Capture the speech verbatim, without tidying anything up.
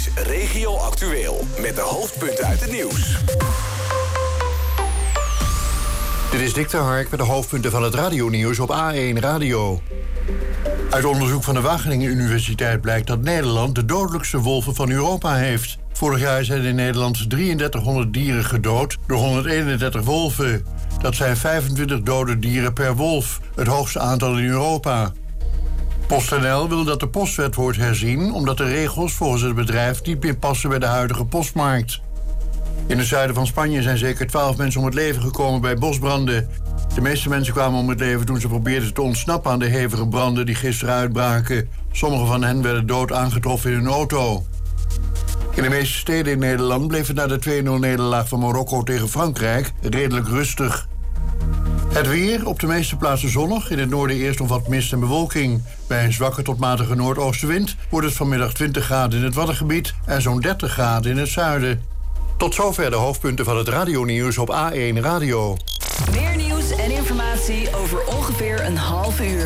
is Regio Actueel met de hoofdpunten uit het nieuws. Dit is Dick ter Hark met de hoofdpunten van het radionieuws op A één Radio. Uit onderzoek van de Wageningen Universiteit blijkt dat Nederland de dodelijkste wolven van Europa heeft. Vorig jaar zijn in Nederland drieëndertighonderd dieren gedood door honderdeenendertig wolven. Dat zijn vijfentwintig dode dieren per wolf, het hoogste aantal in Europa. PostNL wil dat de postwet wordt herzien, omdat de regels volgens het bedrijf niet meer passen bij de huidige postmarkt. In het zuiden van Spanje zijn zeker twaalf mensen om het leven gekomen bij bosbranden. De meeste mensen kwamen om het leven toen ze probeerden te ontsnappen aan de hevige branden die gisteren uitbraken. Sommige van hen werden dood aangetroffen in hun auto. In de meeste steden in Nederland bleef het na de twee nul nederlaag van Marokko tegen Frankrijk redelijk rustig. Het weer, op de meeste plaatsen zonnig, in het noorden eerst nog wat mist en bewolking. Bij een zwakke tot matige noordoostenwind wordt het vanmiddag twintig graden in het Waddengebied en zo'n dertig graden in het zuiden. Tot zover de hoofdpunten van het radionieuws op A één Radio. Meer nieuws en informatie over ongeveer een half uur.